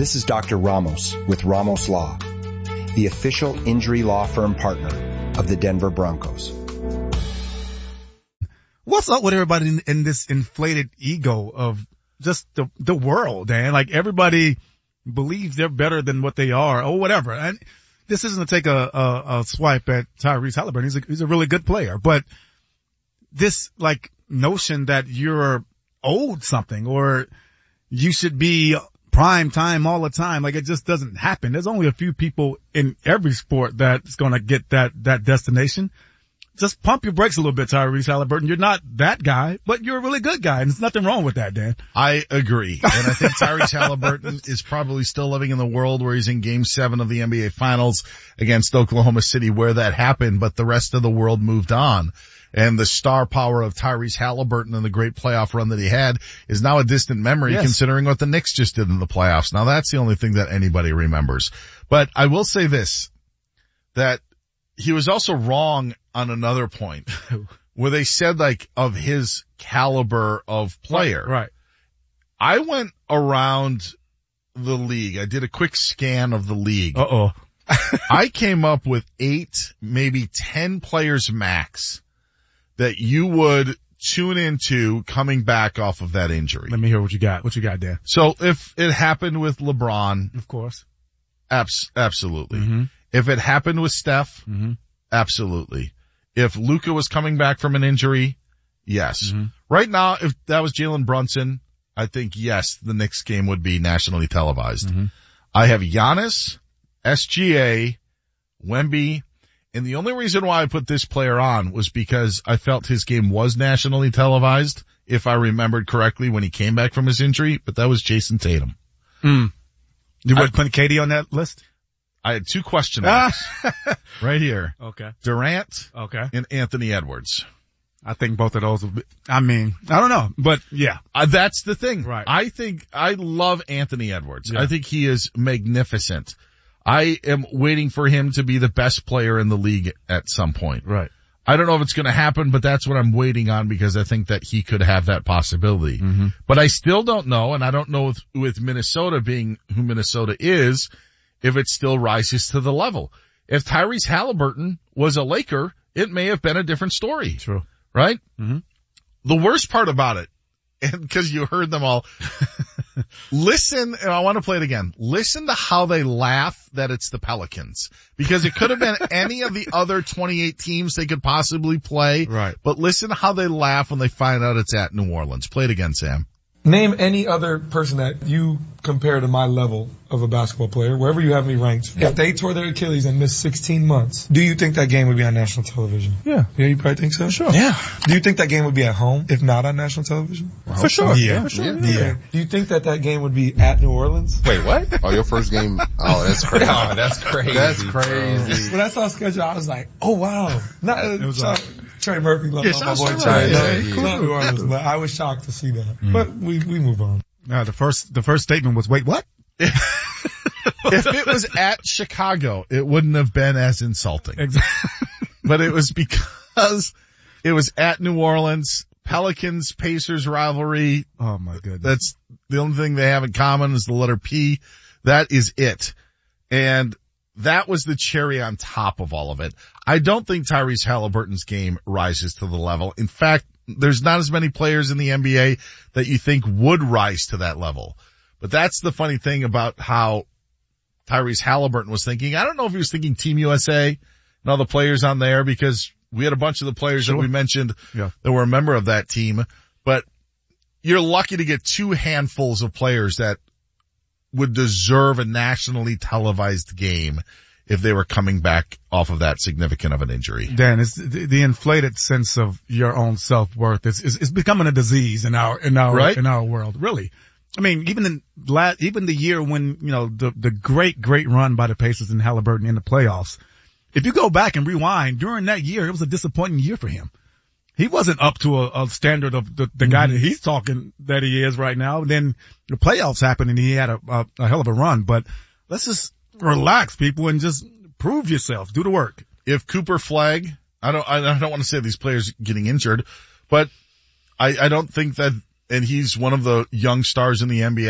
This is Dr. Ramos with Ramos Law, the official injury law firm partner of the Denver Broncos. What's up with everybody in this inflated ego of just the world, Dan? Like everybody believes they're better than what they are or whatever. And this isn't to take a swipe at Tyrese Haliburton. He's a really good player, but this like notion that you're owed something or you should be prime time all the time, like it just doesn't happen. There's only a few people in every sport that's going to get that destination. Just pump your brakes a little bit, Tyrese Haliburton. You're not that guy, but you're a really good guy, and there's nothing wrong with that, Dan. I agree. And I think Tyrese Haliburton is probably still living in the world where he's in Game 7 of the NBA Finals against Oklahoma City where that happened, but the rest of the world moved on. And the star power of Tyrese Haliburton and the great playoff run that he had is now a distant memory, yes, considering what the Knicks just did in the playoffs. Now that's the only thing that anybody remembers. But I will say this, that he was also wrong on another point where they said like of his caliber of player. Right. I went around the league. I did a quick scan of the league. Uh-oh. I came up with 8, maybe 10 players max that you would tune into coming back off of that injury. Let me hear what you got. What you got, Dan? So if it happened with LeBron. Of course. Absolutely. Mm-hmm. If it happened with Steph. Mm-hmm. Absolutely. If Luka was coming back from an injury, yes. Mm-hmm. Right now, if that was Jalen Brunson, I think yes, the Knicks game would be nationally televised. Mm-hmm. I have Giannis, SGA, Wemby, and the only reason why I put this player on was because I felt his game was nationally televised, if I remembered correctly, when he came back from his injury, but that was Jason Tatum. You would put KD on that list? I had 2 question marks right here. Okay. Durant. Okay. And Anthony Edwards. I think both of those will be, I don't know, but yeah. That's the thing. Right. I love Anthony Edwards. Yeah. I think he is magnificent. I am waiting for him to be the best player in the league at some point. Right. I don't know if it's going to happen, but that's what I'm waiting on because I think that he could have that possibility. Mm-hmm. But I still don't know, and I don't know with Minnesota being who Minnesota is, if it still rises to the level. If Tyrese Haliburton was a Laker, it may have been a different story. True. Right? Mm-hmm. The worst part about it, and because you heard them all, listen, and I want to play it again. Listen to how they laugh that it's the Pelicans. Because it could have been any of the other 28 teams they could possibly play. Right. But listen to how they laugh when they find out it's at New Orleans. Play it again, Sam. Name any other person that you compare to my level of a basketball player, wherever you have me ranked. If they tore their Achilles and missed 16 months, do you think that game would be on national television? Yeah. Yeah, you probably think so? Sure. Yeah. Do you think that game would be at home if not on national television? For sure. Yeah. For sure. Yeah. Do you think that game would be at New Orleans? Wait, what? Oh, your first game? Oh, that's crazy. Oh, that's crazy. That's crazy. When I saw the schedule, I was like, oh wow. It was Trey Murphy, love my boy Trey. Trey. Not New Orleans, but I was shocked to see that. Mm. But we move on. The first statement was, wait, what? If it was at Chicago, it wouldn't have been as insulting. Exactly. But it was because it was at New Orleans, Pelicans-Pacers rivalry. Oh my goodness. That's the only thing they have in common is the letter P. That is it. And that was the cherry on top of all of it. I don't think Tyrese Haliburton's game rises to the level. In fact, there's not as many players in the NBA that you think would rise to that level. But that's the funny thing about how Tyrese Haliburton was thinking. I don't know if he was thinking Team USA and all the players on there because we had a bunch of the players that we mentioned that were a member of that team. But you're lucky to get 2 handfuls of players that would deserve a nationally televised game if they were coming back off of that significant of an injury. Dan, it's the inflated sense of your own self-worth. It's becoming a disease in our world, really. I mean, even the year when, the great run by the Pacers and Haliburton in the playoffs, if you go back and rewind, during that year, it was a disappointing year for him. He wasn't up to a standard of the guy that he's talking that he is right now. Then the playoffs happened and he had a hell of a run, but let's just relax, people, and just prove yourself. Do the work. If Cooper Flagg, I don't want to say these players getting injured, but I don't think that, and he's one of the young stars in the NBA.